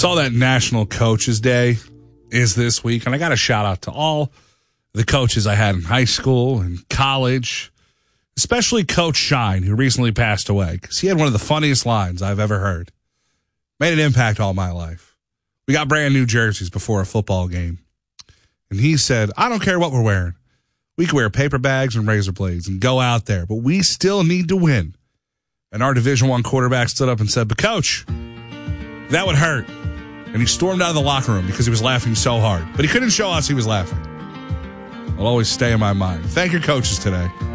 Saw that National Coaches Day is this week, and I got a shout out to all the coaches I had in high school and college, especially Coach Shine, who recently passed away, because he had one of the funniest lines I've ever heard. Made an impact all my life. We got brand new jerseys before a football game, and he said, I don't care what we're wearing. We can wear paper bags and razor blades and go out there, but we still need to win. And our Division I quarterback stood up and said, but Coach, that would hurt. And he stormed out of the locker room because he was laughing so hard. But he couldn't show us he was laughing. It'll always stay in my mind. Thank your coaches today.